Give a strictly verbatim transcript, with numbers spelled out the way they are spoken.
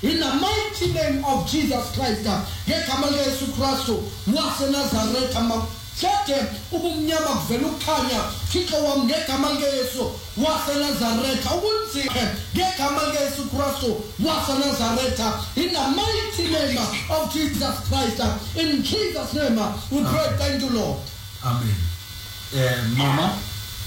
in the mighty name of Jesus Christ. Ngegama likaYesu Kristu waseNazaretha Tete ubumnyama kuvela ukukhanya Thixo wami ngegama likaYesu waseNazaretha ubunzima ngegama likaYesu Kristu waseNazaretha in the mighty name of Jesus Christ. In Jesus' name we pray. Thank you, Lord. Amen. Eh, Mama